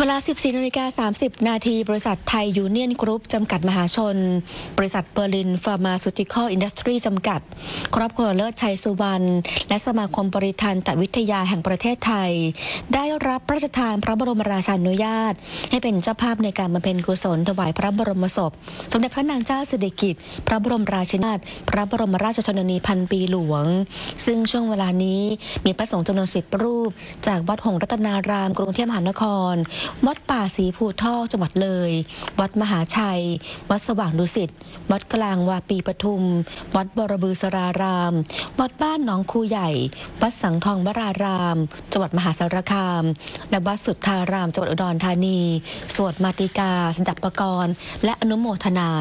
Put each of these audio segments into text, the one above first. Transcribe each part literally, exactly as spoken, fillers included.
เวลา สิบสี่นาฬิกาสามสิบนาที บริษัทไทยยูเนียนกรุ๊ปจำกัดมหาชนบริษัทเบอร์ลินฟาร์มาซูติคอลอินดัสทรีจำกัดครอบครัวเลิศชัยสุวรรณและสมาคมบริทันตวิทยาแห่งประเทศไทยได้รับพระราชทานพระบรมราชานุญาตให้เป็นเจ้าภาพในการบำเพ็ญกุศลถวายพระบรมศพสมเด็จพระนางเจ้าสิริกิติ์พระบรมราชินีนาถพระบรมราชชนนีพันปีหลวงซึ่งช่วงเวลานี้มีพระสงฆ์จำนวนสิบรูปจากวัดหงส์รัตนารามกรุงเทพมหานครวัดป่าศรีภูทอกจังหวัดเลยวัดมหาชัยวัดสว่างดุสิตวัดกลางวาปีปทุมวัดบรบือสรารามวัดบ้านหนองคูใหญ่วัดสังทองวรารามจังหวัดมหาสารคามและวัดสุทธารามจังหวัดอุดรธานีสวดมาติกาสดับปกรณ์และอนุโมทนา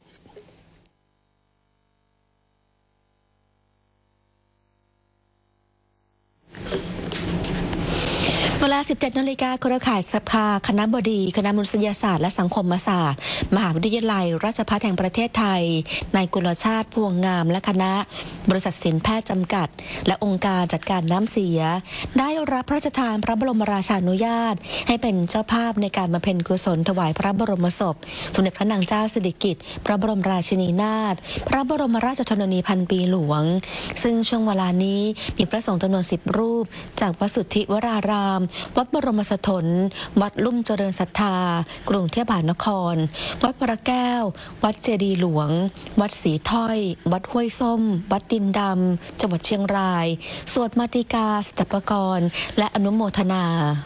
เวลา สิบเจ็ดนาฬิกา เครือข่ายสภาคณบดีคณะมนุษยศาสตร์และสังคมศาสตร์มหาวิทยาลัยราชภัฏแห่งประเทศไทยนายกุลชาติพวงงามและคณะบริษัทสินแพทย์จำกัดและองค์การจัดการน้ำเสียได้รับพระราชทานพระบรมราชานุญาตให้เป็นเจ้าภาพในการบำเพ็ญกุศลถวายพระบรมศพสมเด็จพระนางเจ้าสิริกิติ์พระบรมราชินีนาถพระบรมราชชนนีพันปีหลวงซึ่งช่วงเวลานี้มีพระสงฆ์จำนวนสิบรูปจากวัดสุทธิวรารามวัดบรมสถนวัดลุ่มเจริญศรัทธากรุงเทพมหานครวัดพระแก้ววัดเจดีย์หลวงวัดศรีถ้อยวัดห้วยส้มวัดดินดำจังหวัดเชียงรายสวดมาติกาสดับปกรณ์และอนุโมทนา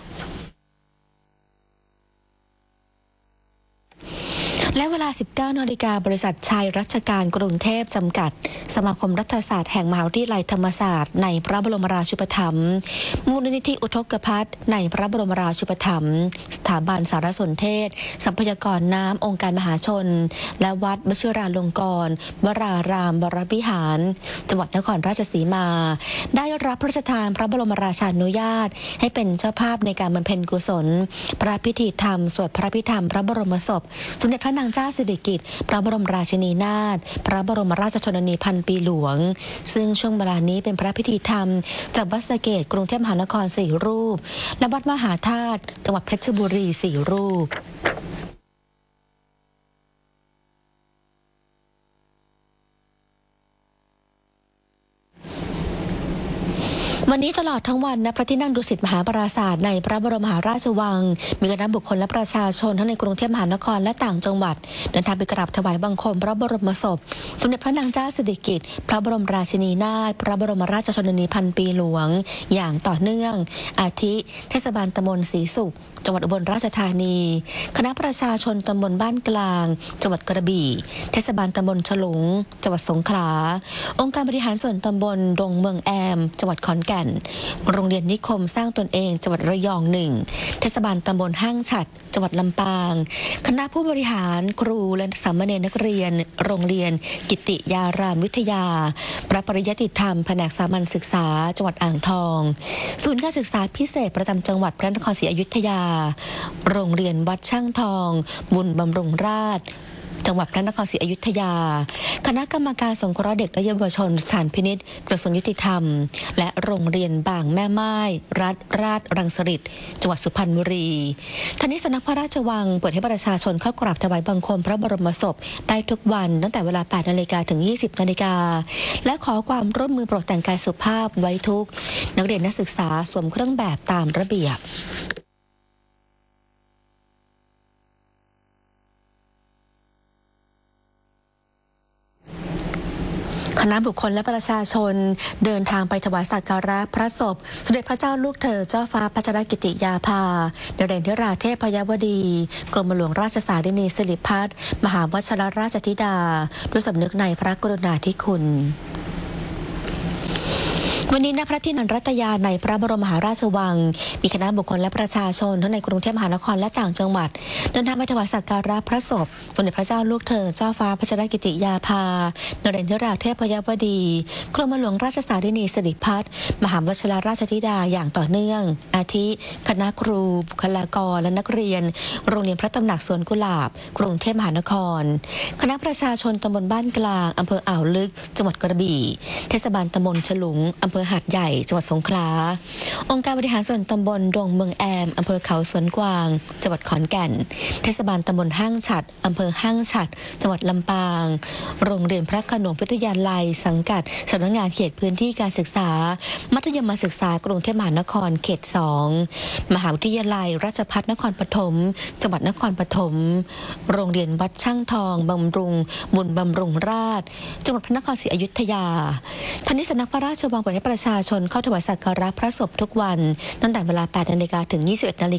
และเวลา สิบเก้านาฬิกา บริษัทชัยรัชการกรุงเทพจำกัดสมาคมรัฐศาสตร์แห่งมหาวิทยาลัยธรรมศาสตร์ในพระบรมราชูปถัมภ์มูลนิธิอุทกภัทรในพระบรมราชูปถัมภ์สถาบันสารสนเทศทรัพยากรน้ำองค์การมหาชนและวัดวชิราลงกรณ์วรารามวรวิหารจังหวัดนครราชสีมาได้รับพระราชทานพระบรมราชานุญาตให้เป็นเจ้าภาพในการบำเพ็ญกุศลพระพิธีธรรมสวดพระพิธรรมพระบรมศพสมเด็จพระนางเจ้าสิริกิติ์พระบรมราชินีนาถพระบรมราชชนนีพันปีหลวงซึ่งช่วงเวลานี้เป็นพระพิธีธรรมจากวัดสะเกษกรุงเทพมหานครสี่รูปและวัดมหาธาตุจังหวัดเพชรบุรีสี่รูปวันนี้ตลอดทั้งวันณพระที่นั่งดุสิตมหาปราสาทในพระบรมมหาราชวังมีคณะบุคคลและประชาชนทั้งในกรุงเทพมหานครและต่างจังหวัดเดินทางไปกราบถวายบังคมพระบรมศพสมเด็จพระนางเจ้าสิริกิติ์พระบรมราชินีนาถพระบรมราชชนนีพันปีหลวงอย่างต่อเนื่องอาทิเทศบาลตำบลศรีสุขจังหวัดอุบลราชธานีคณะประชาชนตำบลบ้านกลางจังหวัดกระบี่เทศบาลตำบลฉลุงจังหวัดสงขลาองค์การบริหารส่วนตำบลดงเมืองแอมจังหวัดขอนแก่นโรงเรียนนิคมสร้างตนเองจังหวัดระยองหนึ่งเทศบาลตำบลห้างฉัตรจังหวัดลำปางคณะผู้บริหารครูและสามเณรนักเรียนโรงเรียนกิติยารามวิทยาพระปริยัติธรรมแผนกสามัญศึกษาจังหวัดอ่างทองศูนย์การศึกษาพิเศษประจำจังหวัดพระนครศรีอยุธยาโรงเรียนวัดช่างทองบุญบำรุงราษฎร์จังหวัดพระนครศรีอยุธยาคณะกรรมการสงเคราะห์เด็กและเยาวชนสถานพินิจกระทรวงยุติธรรมและโรงเรียนบางแม่ไม้รัฐราชรังสฤษฎ์จังหวัดสุพรรณบุรีทั้งนี้สำนักพระราชวังเปิดให้ประชาชนเข้ากราบถวายบังคมพระบรมศพได้ทุกวันตั้งแต่เวลา แปดนาฬิกา ถึง ยี่สิบนาฬิกาและขอความร่วมมือโปรดแต่งกายสุภาพไว้ทุกนักเรียนนักศึกษาสวมเครื่องแบบตามระเบียบคณะบุคคลและประชาชนเดินทางไปถวายสักการะพระศพสมเด็จพระเจ้าลูกเธอเจ้าฟ้าพัชรกิติยาภาเดชเด่นธิราเทพยวดีกรมหลวงราชสารินีสิริพัฒน์มหาวชิรราชธิดาด้วยสำนึกในพระกรุณาธิคุณวันนี้ณพระที่นั่งรัตยาในพระบรมมหาราชวังมีคณะบุคคลและประชาชนทั้งในกรุงเทพมหานครและต่างจังหวัดเดินทางไปถวายสักการะพระศพสมเด็จพระเจ้าลูกเธอเจ้าฟ้าพัชรกิติยาภาเดชเด่นธิราเทพยวดีกรมหลวงราชสารินีสิริพัฒน์มหาวชิรราชธิดาอย่างต่อเนื่องอาทิคณะครูบุคลากรและนักเรียนโรงเรียนพระตำหนักสวนกุหลาบกรุงเทพมหานครคณะประชาชนตำบลบ้านกลางอำเภออ่าวลึกจังหวัดกระบี่เทศบาลตำบลฉลุงอำเภออหาดใหญ่จังหวัดสงขลาองค์การบริหารส่วนตำบลดงเมืองแอมอำเภอเขาสวนกวางจังหวัดขอนแก่นเทศบาลตำบลห้างฉัตรอำเภอห้างฉัตรจังหวัดลำปางโรงเรียนพระโขนงวิทยาลัยสังกัดสำนักงานเขตพื้นที่การศึกษามัธยมศึกษากรุงเทพมหานครเขตสองมหาวิทยาลัยราชภัฏนครปฐมจังหวัดนครปฐมโรงเรียนวัดช่างทองบำรุงบุญบำรุงราษฎร์จังหวัดพระนครศรีอยุธยาทั้งนี้สำนักพระราชวังเปิดให้ประชาชนเข้าถวายสักการะพระศพทุกวันตั้งแต่เวลา แปดนาฬิกา ถึง ยี่สิบเอ็ดนาฬิ